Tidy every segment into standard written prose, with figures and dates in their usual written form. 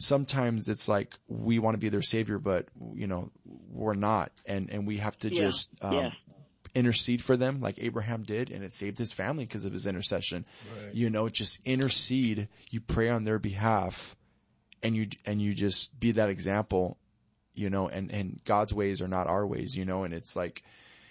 sometimes it's like we want to be their savior, but we're not. And we have to just, intercede for them like Abraham did, and it saved his family because of his intercession. Right. Just intercede. You pray on their behalf, and you just be that example, and God's ways are not our ways, and it's like,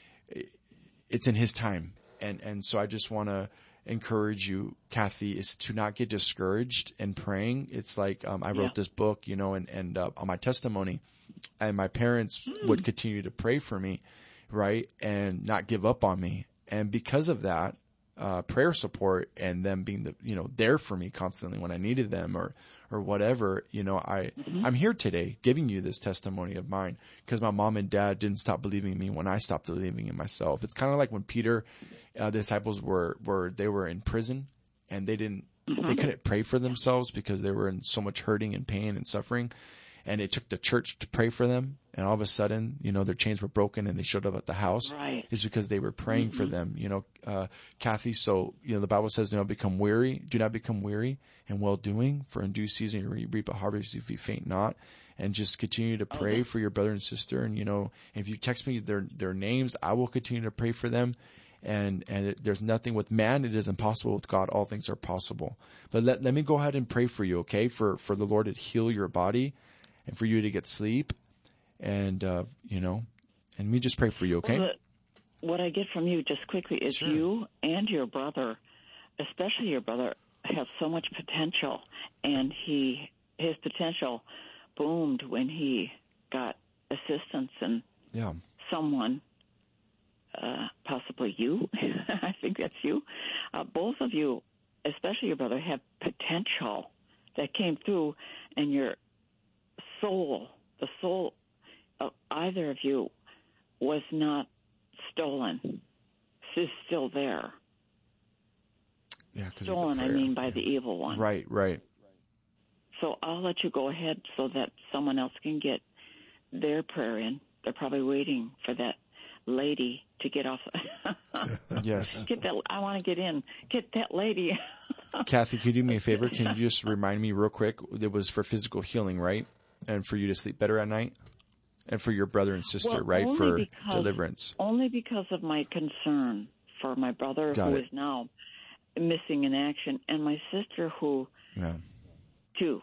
it's in his time. And so I just want to encourage you, Kathy, is to not get discouraged in praying. It's like, I wrote this book, and on my testimony, and my parents would continue to pray for me, right, and not give up on me. And because of that, prayer support and them being there for me constantly when I needed them or whatever, I'm here today giving you this testimony of mine because my mom and dad didn't stop believing in me when I stopped believing in myself. It's kind of like when Peter, the disciples were in prison and they couldn't pray for themselves because they were in so much hurting and pain and suffering. And it took the church to pray for them. And all of a sudden, their chains were broken and they showed up at the house. Right. It's because they were praying for them, Kathy. So, the Bible says, do not become weary in well doing, for in due season you reap a harvest if you faint not. And just continue to pray for your brother and sister. And, if you text me their names, I will continue to pray for them. And there's nothing with man, it is impossible. With God, all things are possible. But let me go ahead and pray for you, okay? For the Lord to heal your body and for you to get sleep. And, and me just pray for you, okay? Well, what I get from you just quickly is you and your brother, especially your brother, have so much potential. And his potential boomed when he got assistance and someone, possibly you, I think that's you. Both of you, especially your brother, have potential that came through, and your soul, the soul of either of you was not stolen. It's still there. Yeah, stolen, I mean, by the evil one. Right. So I'll let you go ahead so that someone else can get their prayer in. They're probably waiting for that lady to get off. Yes. I want to get in. Get that lady. Kathy, can you do me a favor? Can you just remind me real quick? It was for physical healing, right? And for you to sleep better at night? And for your brother and sister, right? For deliverance. Only because of my concern for my brother who is now missing in action, and my sister who, too.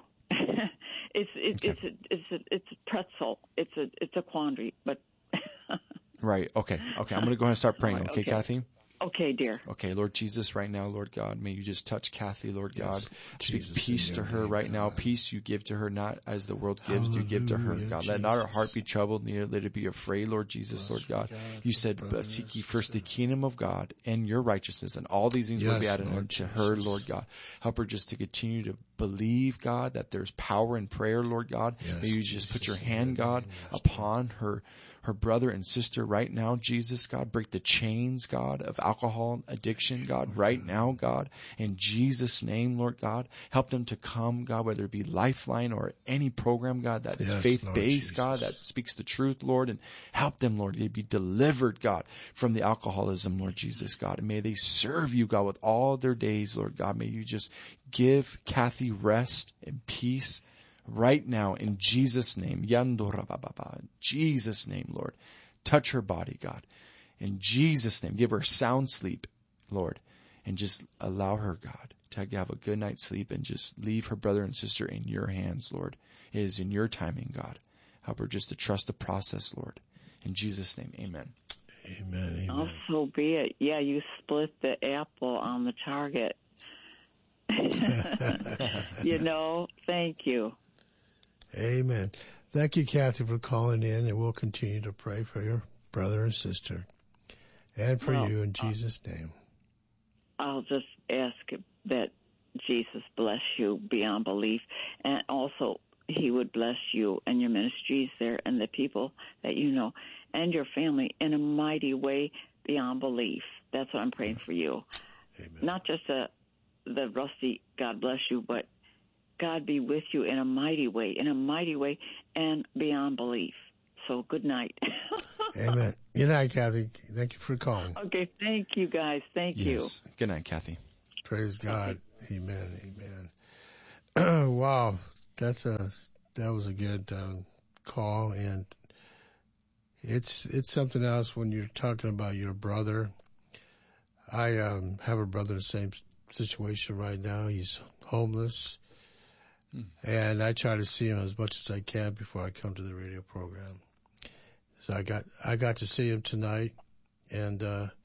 It's a pretzel. It's a quandary, but. Right. Okay. I'm going to go ahead and start praying. Okay, Kathy? Okay, dear. Okay, Lord Jesus, right now, Lord God, may you just touch Kathy, Lord God. Speak peace to her right now. Peace you give to her, not as the world gives, you give to her, God. Let not her heart be troubled, neither let it be afraid, Lord Jesus, Lord God. You said, seek ye first the kingdom of God and your righteousness, and all these things will be added unto her, Lord God. Help her just to continue to believe, God, that there's power in prayer, Lord God. May you just put your hand, God, upon her brother and sister right now, Jesus, God. Break the chains, God, of alcohol addiction, God, right now, God. In Jesus' name, Lord God. Help them to come, God, whether it be Lifeline or any program, God, that is faith-based, God, that speaks the truth, Lord. And help them, Lord, to be delivered, God, from the alcoholism, Lord Jesus, God. And may they serve you, God, with all their days, Lord God. May you just give Kathy rest and peace right now, in Jesus' name. In Jesus' name, Lord. Touch her body, God. In Jesus' name. Give her sound sleep, Lord. And just allow her, God, to have a good night's sleep and just leave her brother and sister in your hands, Lord. It is in your timing, God. Help her just to trust the process, Lord. In Jesus' name, amen. Amen. Also be it. Yeah, you split the apple on the target. Thank you. Amen. Thank you, Kathy, for calling in, and we'll continue to pray for your brother and sister and for you in Jesus' name. I'll just ask that Jesus bless you beyond belief, and also he would bless you and your ministries there and the people that you know and your family in a mighty way beyond belief. That's what I'm praying for you. Amen. Not just the rusty God bless you, but God be with you in a mighty way, and beyond belief. So good night. Amen. Good night, Kathy. Thank you for calling. Okay, thank you, guys. Thank you. Good night, Kathy. Praise God. Okay. Amen. Wow. that was a good call, and it's something else when you're talking about your brother. I have a brother in the same situation right now. He's homeless, and I try to see him as much as I can before I come to the radio program. So I got to see him tonight, and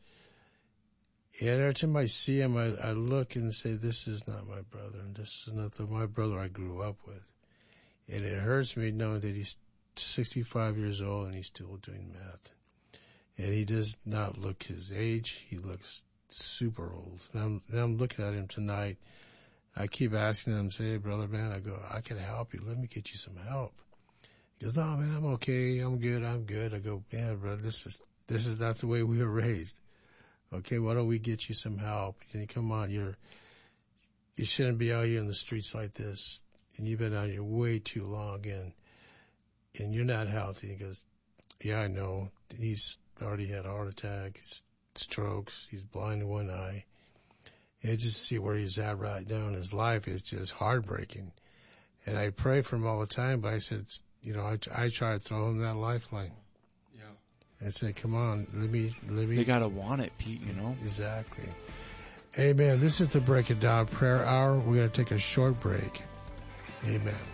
every time I see him, I look and say, "This is not my brother, and this is not my brother I grew up with." And it hurts me knowing that he's 65 years old and he's still doing math. And he does not look his age. He looks super old. And I'm looking at him tonight. I keep asking him, say, "Hey, brother, man," I go, "I can help you. Let me get you some help." He goes, "No, man, I'm okay. I'm good. I go, "Yeah, brother, this is not the way we were raised. Okay, why don't we get you some help? Come on, you shouldn't be out here in the streets like this. And you've been out here way too long, and you're not healthy." He goes, "Yeah, I know." He's already had a heart attack, strokes, he's blind in one eye. And just see where he's at right now in his life is just heartbreaking. And I pray for him all the time, but I said, I try to throw him that lifeline. Yeah. I said, "Come on, let me. They gotta want it, Pete, Exactly. Amen. This is the Break It Down Prayer Hour. We're going to take a short break. Amen.